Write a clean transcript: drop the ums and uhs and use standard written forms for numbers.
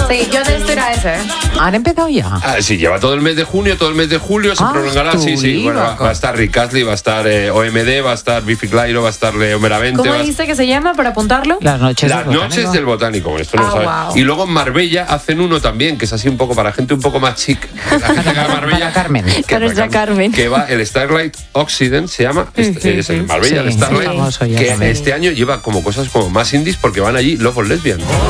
Sí, yo de esto era ese, ¿eh? ¿Han empezado ya? Ah, sí, lleva todo el mes de junio, todo el mes de julio, se prolongará. Sí, bueno, va a estar Rick Astley, va a estar OMD, va a estar Biffy Clyro, va a estar Leo Meramente. ¿Cómo dice que se llama para apuntarlo? Las noches del Botánico. Bueno, esto no lo sabes. Wow. Y luego en Marbella hacen uno también, que es así un poco para gente un poco más chic. La gente que va a Marbella. Carmen. Para nuestra Carmen. Que va el Starlight Occident, se llama. Es en Marbella, el Starlight. famoso ya Que también. este año lleva como cosas como más indies porque van allí Love or Lesbian.